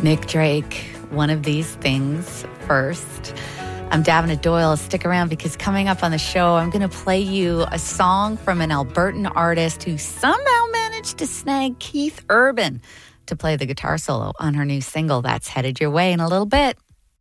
Nick Drake, One of These Things First. I'm Davina Doyle. Stick around because coming up on the show, I'm going to play you a song from an Albertan artist who somehow managed to snag Keith Urban to play the guitar solo on her new single. That's headed your way in a little bit.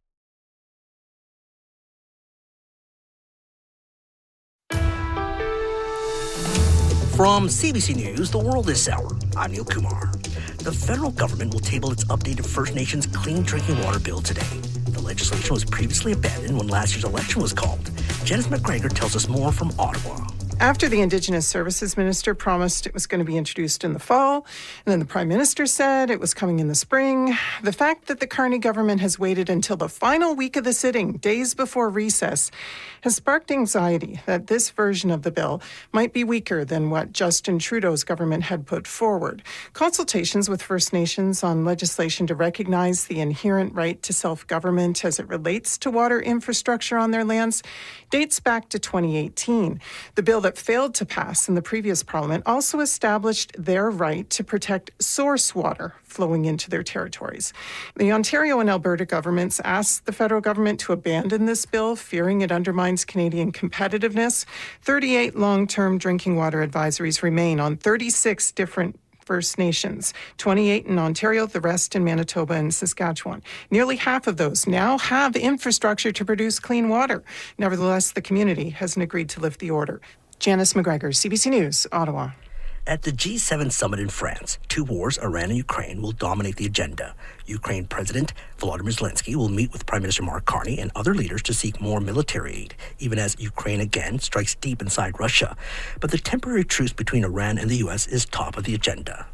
From CBC News, The World This Hour, I'm Neil Kumar. The federal government will table its updated First Nations Clean Drinking Water Bill today. The legislation was previously abandoned when last year's election was called. Janice McGregor tells us more from Ottawa. After the Indigenous Services Minister promised it was going to be introduced in the fall, and then the Prime Minister said it was coming in the spring, the fact that the Carney government has waited until the final week of the sitting, days before recess, has sparked anxiety that this version of the bill might be weaker than what Justin Trudeau's government had put forward. Consultations with First Nations on legislation to recognize the inherent right to self-government as it relates to water infrastructure on their lands dates back to 2018. The bill that failed to pass in the previous parliament also established their right to protect source water flowing into their territories. The Ontario and Alberta governments asked the federal government to abandon this bill, fearing it undermines Canadian competitiveness. 38 long-term drinking water advisories remain on 36 different First Nations, 28 in Ontario, the rest in Manitoba and Saskatchewan. Nearly half of those now have infrastructure to produce clean water. Nevertheless, the community hasn't agreed to lift the order. Janice McGregor, CBC News, Ottawa. At the G7 summit in France, two wars, Iran and Ukraine, will dominate the agenda. Ukraine President Volodymyr Zelensky will meet with Prime Minister Mark Carney and other leaders to seek more military aid, even as Ukraine again strikes deep inside Russia. But the temporary truce between Iran and the U.S. is top of the agenda.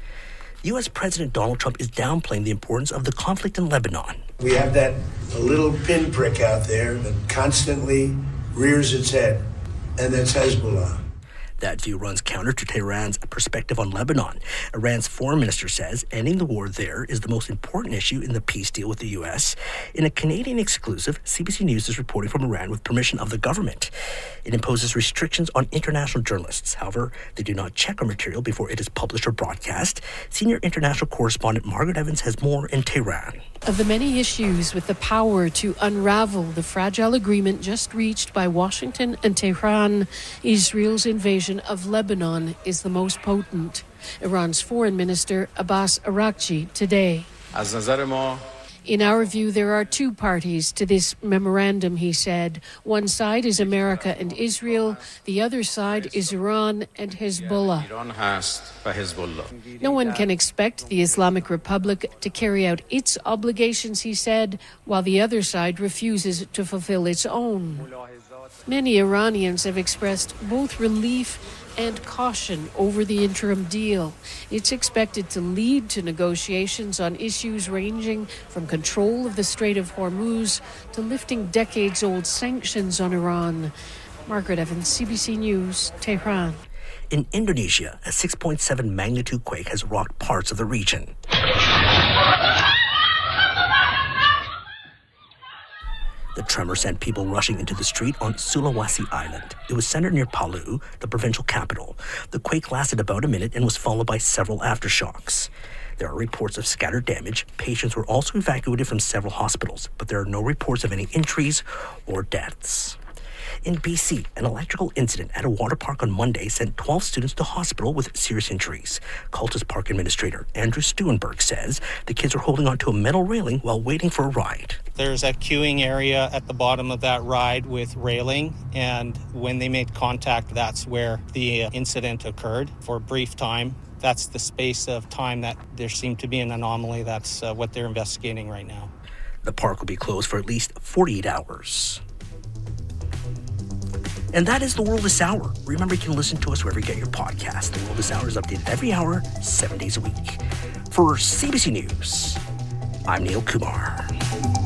U.S. President Donald Trump is downplaying the importance of the conflict in Lebanon. We have that little pinprick out there that constantly rears its head, and that's Hezbollah. That view runs counter to Tehran's perspective on Lebanon. Iran's foreign minister says ending the war there is the most important issue in the peace deal with the U.S. In a Canadian exclusive, CBC News is reporting from Iran with permission of the government. It imposes restrictions on international journalists. However, they do not check our material before it is published or broadcast. Senior international correspondent Margaret Evans has more in Tehran. Of the many issues with the power to unravel the fragile agreement just reached by Washington and Tehran, Israel's invasion of Lebanon is the most potent. Iran's foreign minister Abbas Araghchi today. In our view, there are two parties to this memorandum, he said. One side is America and Israel. The other side is Iran and Hezbollah. No one can expect the Islamic Republic to carry out its obligations, he said, while the other side refuses to fulfill its own. Many Iranians have expressed both relief and caution over the interim deal. It's expected to lead to negotiations on issues ranging from control of the Strait of Hormuz to lifting decades-old sanctions on Iran. Margaret Evans, CBC News, Tehran. In Indonesia, a 6.7 magnitude quake has rocked parts of the region. The tremor sent people rushing into the street on Sulawesi Island. It was centered near Palu, the provincial capital. The quake lasted about a minute and was followed by several aftershocks. There are reports of scattered damage. Patients were also evacuated from several hospitals, but there are no reports of any injuries or deaths. In BC, an electrical incident at a water park on Monday sent 12 students to hospital with serious injuries. Cultus Park Administrator Andrew Stewenberg says the kids were holding onto a metal railing while waiting for a ride. There's a queuing area at the bottom of that ride with railing, and when they made contact, that's where the incident occurred for a brief time. That's the space of time that there seemed to be an anomaly. That's what they're investigating right now. The park will be closed for at least 48 hours. And that is The World This Hour. Remember, you can listen to us wherever you get your podcast. The World This Hour is updated every hour, 7 days a week. For CBC News, I'm Neil Kumar.